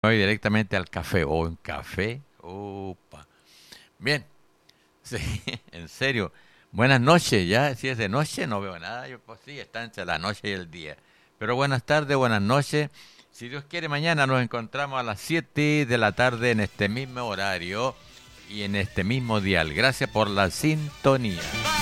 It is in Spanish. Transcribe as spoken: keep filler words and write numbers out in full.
voy directamente al café. ¿O en café? Opa. Bien, sí, en serio. Buenas noches, ya, si es de noche no veo nada, yo pues sí, está entre la noche y el día. Pero buenas tardes, buenas noches. Si Dios quiere, mañana nos encontramos a las siete de la tarde en este mismo horario y en este mismo dial. Gracias por la sintonía.